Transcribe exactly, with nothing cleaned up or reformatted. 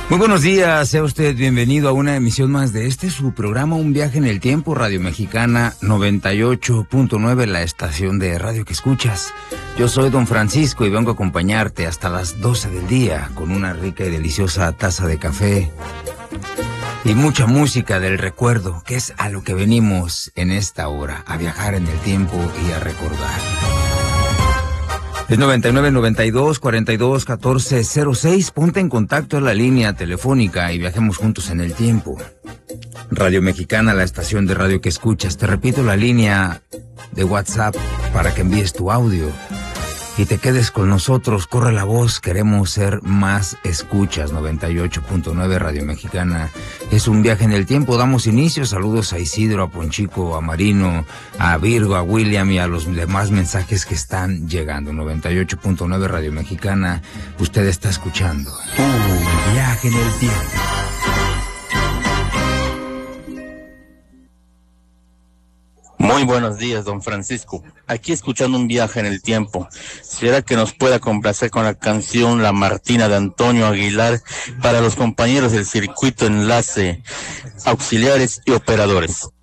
Muy buenos días, sea usted bienvenido a una emisión más de este, su programa Un Viaje en el Tiempo, Radio Mexicana noventa y ocho punto nueve, la estación de radio que escuchas. Yo soy Don Francisco y vengo a acompañarte hasta las doce del día con una rica y deliciosa taza de café y mucha música del recuerdo, que es a lo que venimos en esta hora, a viajar en el tiempo y a recordar. Es noventa y nueve, noventa y dos, cuarenta y dos, catorce, cero seis. Ponte en contacto en la línea telefónica y viajemos juntos en el tiempo. Radio Mexicana, la estación de radio que escuchas. Te repito la línea de WhatsApp para que envíes tu audio y te quedes con nosotros. Corre la voz, queremos ser más escuchas. noventa y ocho punto nueve Radio Mexicana. Es un viaje en el tiempo. Damos inicio. Saludos a Isidro, a Ponchico, a Marino, a Virgo, a William y a los demás mensajes que están llegando. noventa y ocho punto nueve Radio Mexicana. Usted está escuchando Un Viaje en el Tiempo. Muy buenos días, don Francisco. Aquí escuchando Un Viaje en el Tiempo. ¿Será que nos pueda complacer con la canción La Martina de Antonio Aguilar para los compañeros del circuito enlace, auxiliares y operadores?